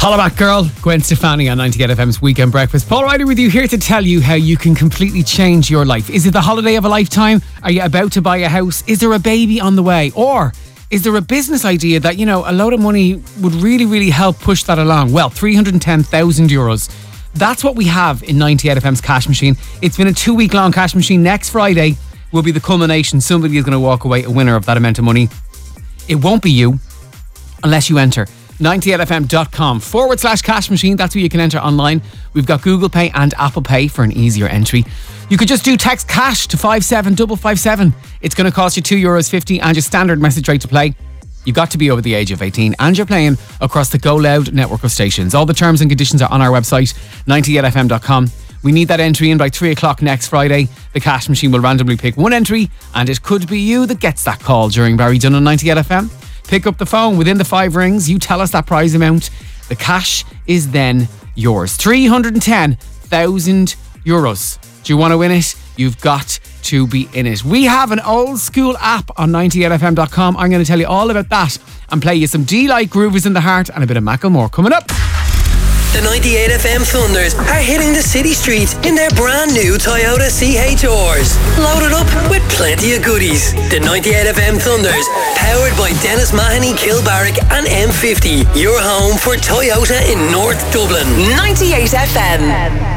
Holla back, girl. Gwen Stefani on 98 FM's Weekend Breakfast. Paul Ryder with you, here to tell you how you can completely change your life. Is it the holiday of a lifetime? Are you about to buy a house? Is there a baby on the way? Or is there a business idea that, a load of money would really, really help push that along? Well, €310,000. That's what we have in 98 FM's Cash Machine. It's been a 2-week long Cash Machine. Next Friday will be the culmination. Somebody is going to walk away a winner of that amount of money. It won't be you unless you enter 98fm.com/cash machine. That's where you can enter online. We've got Google Pay and Apple Pay for an easier entry. You could just do text cash to 57557. It's going to cost you €2.50 and your standard message rate to play. You've got to be over the age of 18 and you're playing across the Go Loud network of stations. All the terms and conditions are on our website, 98fm.com. We need that entry in by 3 o'clock next Friday. The Cash Machine will randomly pick one entry and it could be you that gets that call during Barry Dunn on 98 FM. Pick up the phone within the 5 rings. You tell us that prize amount. The cash is then yours. €310,000. Do you want to win it? You've got to be in it. We have an old school app on 98fm.com. I'm going to tell you all about that and play you some D-Like Groovers in the Heart and a bit of Macklemore coming up. The 98 FM Thunders are hitting the city streets in their brand new Toyota CHRs. Loaded up with plenty of goodies. The 98 FM Thunders, powered by Dennis Mahoney, Kilbarrack and M50. Your home for Toyota in North Dublin. 98 FM.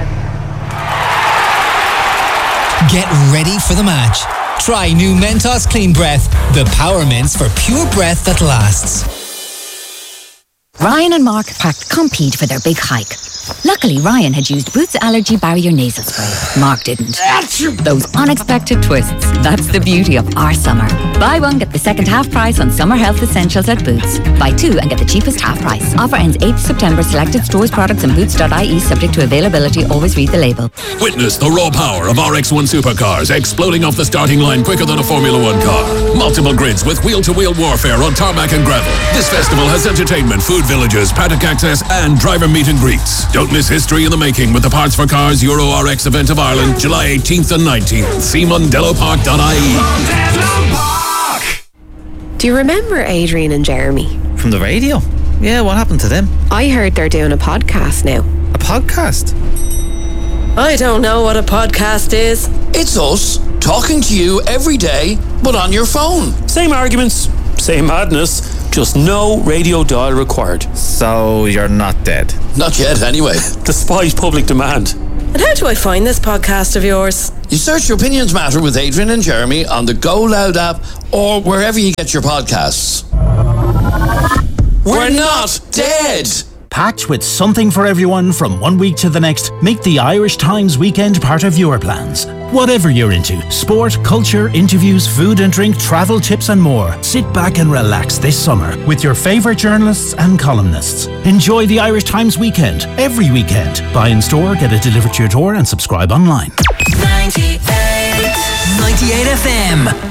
Get ready for the match. Try new Mentos Clean Breath, the power mints for pure breath that lasts. Ryan and Mark packed Compete for their big hike. Luckily, Ryan had used Boots Allergy Barrier Nasal Spray. Mark didn't. Those unexpected twists. That's the beauty of our summer. Buy one, get the second half price on summer health essentials at Boots. Buy 2 and get the cheapest half price. Offer ends 8th September. Selected stores, products and boots.ie subject to availability. Always read the label. Witness the raw power of RX1 supercars exploding off the starting line quicker than a Formula 1 car. Multiple grids with wheel-to-wheel warfare on tarmac and gravel. This festival has entertainment, food villages, paddock access and driver meet and greets. Don't miss history in the making with the Parts for Cars Euro RX event of Ireland, July 18th and 19th. See mondellopark.ie. Do you remember Adrian and Jeremy? From the radio? Yeah, what happened to them? I heard they're doing a podcast now. A podcast? I don't know what a podcast is. It's us talking to you every day, but on your phone. Same arguments, same madness, just no radio dial required. So you're not dead? Not yet, anyway. Despite public demand. And how do I find this podcast of yours? You search Your Opinions Matter with Adrian and Jeremy on the Go Loud app or wherever you get your podcasts. We're not dead! Packed with something for everyone from one week to the next, make the Irish Times weekend part of your plans. Whatever you're into, sport, culture, interviews, food and drink, travel tips and more. Sit back and relax this summer with your favourite journalists and columnists. Enjoy the Irish Times weekend, every weekend. Buy in store, get it delivered to your door and subscribe online. 98 FM.